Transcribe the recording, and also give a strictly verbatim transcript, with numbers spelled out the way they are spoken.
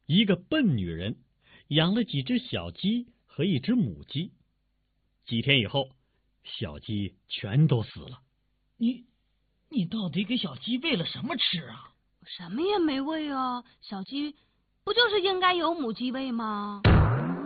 一个笨女人养了几只小鸡和一只母鸡。几天以后，小鸡全都死了。 你，你到底给小鸡喂了什么吃啊？ 什么也没喂啊，小鸡不就是应该有母鸡喂吗？